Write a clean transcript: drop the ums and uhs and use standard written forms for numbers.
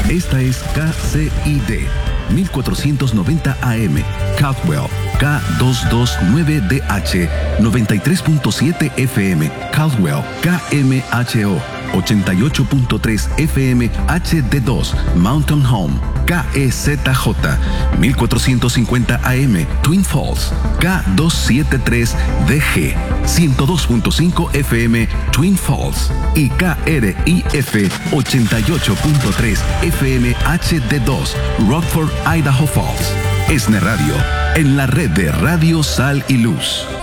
Esta es KCID 1490 AM, Caldwell, K229DH, 93.7 FM, Caldwell, KMHO, 88.3 FM HD2, Mountain Home, KEZJ, 1450 AM, Twin Falls, K273DG, 102.5 FM, Twin Falls y KRIF 88.3 FM HD2, Rockford, Idaho Falls. ESNE Radio, en la red de Radio Sal y Luz.